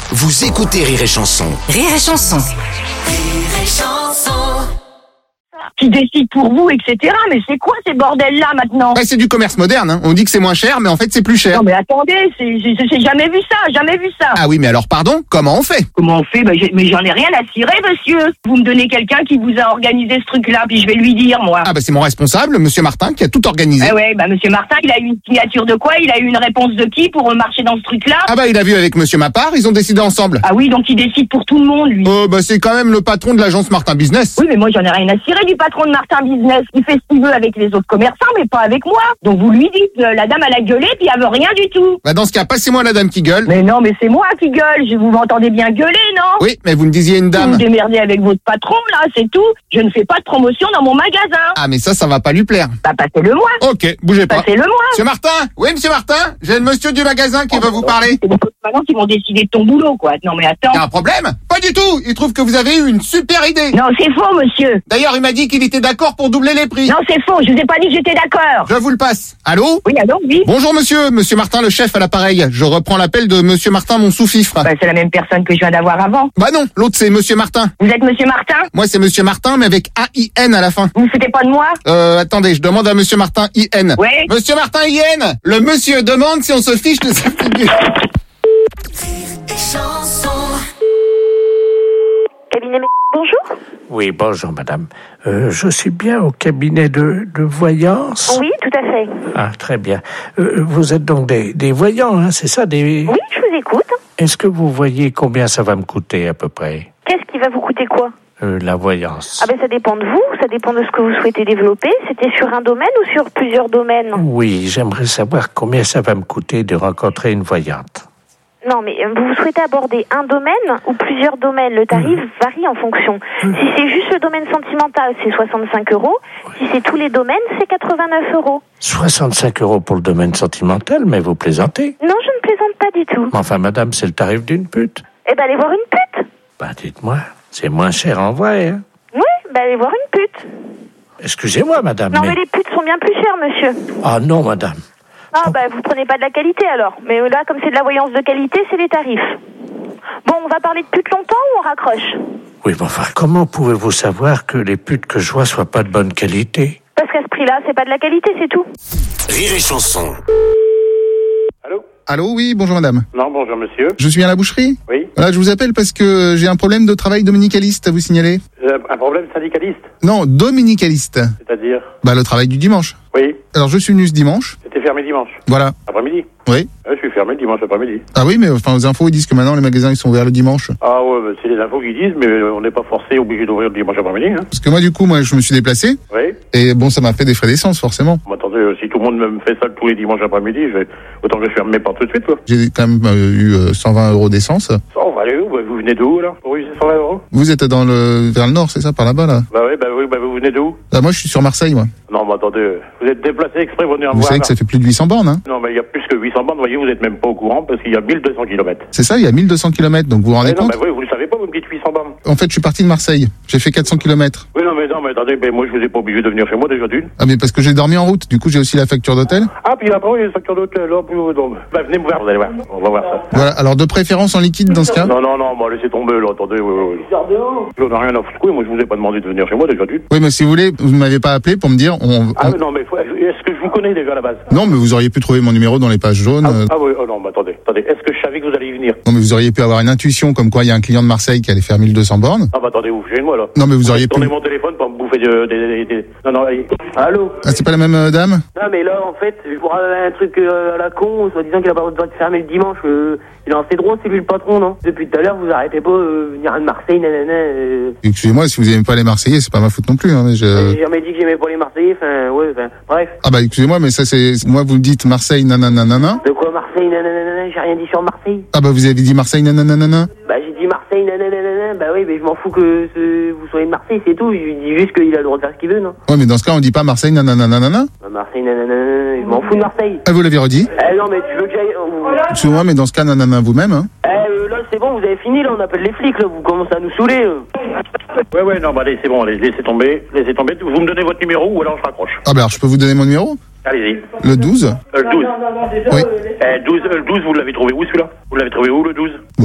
Vous écoutez Rire et Chanson. Rire et Chanson. Rire et Chanson. Qui décide pour vous, etc. Mais c'est quoi ces bordels-là maintenant? Bah, c'est du commerce moderne, hein. On dit que c'est moins cher, mais en fait c'est plus cher. Non mais attendez, j'ai jamais vu ça. Ah oui, mais alors pardon, comment on fait? Comment on fait? Mais j'en ai rien à cirer, monsieur. Vous me donnez quelqu'un qui vous a organisé ce truc-là, puis je vais lui dire, moi. Ah bah c'est mon responsable, monsieur Martin, qui a tout organisé. Ah ouais, bah monsieur Martin, il a eu une signature de quoi? Il a eu une réponse de qui pour marcher dans ce truc-là? Ah bah il a vu avec monsieur Mapar, ils ont décidé ensemble. Ah oui, donc il décide pour tout le monde, lui. Bah c'est quand même le patron de l'agence Martin Business. Oui, mais moi j'en ai rien à cirer du patron de Martin Business. Il fait ce qu'il veut avec les autres commerçants, mais pas avec moi. Donc vous lui dites, la dame elle a gueulé, puis elle veut rien du tout. Bah dans ce cas, passez-moi la dame qui gueule. Mais non, mais c'est moi qui gueule. Vous m'entendez bien gueuler, non? Oui, mais vous me disiez une Vous dame. vous démerdez avec votre patron, là, c'est tout. Je ne fais pas de promotion dans mon magasin. Ah mais ça va pas lui plaire. Bah passez-le-moi. Ok, bougez pas. Passez-le-moi. Monsieur Martin? Oui, monsieur Martin? J'ai le monsieur du magasin qui veut vous parler. C'est les autres parents qui vont décider de ton boulot, quoi. Non mais attends. Y a un problème? Pas du tout. Il trouve que vous avez eu une super idée. Non, c'est faux, monsieur. D'ailleurs, il m'a dit qu'il était d'accord pour doubler les prix. Non, c'est faux. Je vous ai pas dit que j'étais d'accord. Je vous le passe. Allô? Oui, alors, oui. Bonjour monsieur Martin le chef à l'appareil. Je reprends l'appel de monsieur Martin mon sous-fifre. Bah, c'est la même personne que je viens d'avoir avant. Bah non, l'autre c'est monsieur Martin. Vous êtes monsieur Martin? Moi c'est monsieur Martin mais avec A-I-N à la fin. Vous ne foutez pas de moi? Attendez, je demande à monsieur Martin I-N. Ouais. Monsieur Martin I-N, le monsieur demande si on se fiche de sa figure. Rire et Chanson. Cabinet, bonjour. Oui, bonjour madame. Je suis bien au cabinet de voyance. Oui, tout à fait. Ah, très bien. Vous êtes donc des voyants, hein, c'est ça des... Oui, je vous écoute. Est-ce que vous voyez combien ça va me coûter à peu près? Qu'est-ce qui va vous coûter quoi? La voyance. Ah ben ça dépend de vous, ça dépend de ce que vous souhaitez développer. C'était sur un domaine ou sur plusieurs domaines? Oui, j'aimerais savoir combien ça va me coûter de rencontrer une voyante. Non, mais vous souhaitez aborder un domaine ou plusieurs domaines? Le tarif varie en fonction. Si c'est juste le domaine sentimental, c'est 65 €. Si c'est tous les domaines, c'est 89 €. 65 € pour le domaine sentimental, mais vous plaisantez? Non, je ne plaisante pas du tout. Enfin madame, c'est le tarif d'une pute. Eh ben allez voir une pute. Bah dites-moi, c'est moins cher en vrai, hein? Oui, ben allez voir une pute. Excusez-moi madame, Non, mais les putes sont bien plus chères, monsieur. Ah non madame. Ah bah vous prenez pas de la qualité alors. Mais là, comme c'est de la voyance de qualité, c'est les tarifs. Bon, on va parler de putes longtemps ou on raccroche? Oui, mais enfin, comment pouvez-vous savoir que les putes que je vois soient pas de bonne qualité? Parce qu'à ce prix-là, c'est pas de la qualité, c'est tout. Rire et Chanson. Allô, oui, bonjour madame. Non, bonjour monsieur. Je suis à la boucherie. Oui. Voilà, je vous appelle parce que j'ai un problème de travail dominicaliste à vous signaler. Un problème syndicaliste, Non, dominicaliste. c'est-à-dire? Bah le travail du dimanche. Oui. Alors je suis venu ce dimanche. C'était fermé dimanche. Voilà. Après-midi. Oui. Je suis fermé dimanche après-midi. Ah oui, mais enfin aux infos ils disent que maintenant les magasins ils sont ouverts le dimanche. Ah ouais, bah, c'est les infos qui disent, mais on n'est pas forcé, obligé d'ouvrir le dimanche après-midi. Hein. Parce que moi du coup je me suis déplacé Oui. et bon ça m'a fait des frais d'essence forcément. Bon, attendez, si tout le monde me fait ça tous les dimanches après-midi, autant que je ferme mes portes tout de suite, quoi. J'ai quand même eu 120 € d'essence. On va aller où? Bah, vous venez d'où, là? Pour 120 €? Vous êtes vers le nord, c'est ça, par là-bas là? Bah oui, vous venez d'où? Ah, moi je suis sur Marseille moi. Non, mais attendez, vous êtes déplacé exprès pour venir me Vous voir, savez là. que ça fait plus de 800 bornes hein? Non, mais il y a plus que 800 bandes, voyez, vous êtes même pas au courant, parce qu'il y a 1200 km. C'est ça, il y a 1200 km donc vous vous rendez Non, compte? mais vous le savez pas, vous me dites 800 bandes. En fait je suis parti de Marseille, j'ai fait 400 km. Oui, non, mais attendez, moi je vous ai pas obligé de venir chez moi déjà d'une. Ah mais parce que j'ai dormi en route, du coup j'ai aussi la facture d'hôtel. Ah, puis après, il y a une facture d'hôtel, là, puis donc. Bah, venez me voir, vous allez voir. On va voir ça. Voilà, alors de préférence en liquide dans ce cas. Non, moi, laissez tomber, là, attendez, oui. J'en ai rien à foutre, moi, je vous ai pas demandé de venir chez moi déjà d'une. Oui mais si vous voulez, vous ne m'avez pas appelé pour me dire Ah, non, mais est-ce que je vous connais déjà à la base? Non mais vous auriez pu trouver mon numéro dans les pages jaunes. Ah oui, oh non, mais attendez, est-ce que je savais que vous alliez y venir? Non mais vous auriez pu avoir une intuition comme quoi il y a un client de Marseille qui allait faire 1200 bornes. Ah, bah attendez, vous faites moi, là. Non mais vous auriez pu... Tournez mon téléphone pour me bouffer des... Non, allez. Allô? Ah c'est pas la même dame? Non mais là en fait, pour un truc à la con, soi-disant qu'il a pas le droit de fermer le dimanche, il a assez droit, c'est lui le patron, non? Depuis tout à l'heure, vous arrêtez pas venir à Marseille, nanana. Excusez-moi, si vous aimez pas les Marseillais, c'est pas ma faute non plus. Hein, mais J'ai jamais dit que j'aimais pas les Marseillais, bref. Ah bah excusez-moi, mais ça c'est... Moi vous dites Marseille nananana. De quoi Marseille, nanana? J'ai rien dit sur Marseille. Ah bah vous avez dit Marseille nananana. Bah j'ai dit Marseille, nanana, bah oui, mais je m'en fous que vous soyez de Marseille, c'est tout. Je lui dis juste qu'il a le droit de faire ce qu'il veut, non? Ouais mais dans ce cas on dit pas Marseille nananana. Bah, Marseille, nanana, je m'en fous de Marseille. Ah vous l'avez redit? Non mais tu veux que j'aille... Excusez-moi, mais dans ce cas nanana vous-même hein. Là c'est bon, vous avez fini, là on appelle les flics, là, vous commencez à nous saouler. Ouais, non, bah allez, c'est bon, allez, laissez tomber. Vous me donnez votre numéro ou alors je raccroche. Ah bah alors je peux vous donner mon numéro? Allez-y. Le 12? Le 12. Oui. Le 12, vous l'avez trouvé où celui-là? Vous l'avez trouvé où le 12?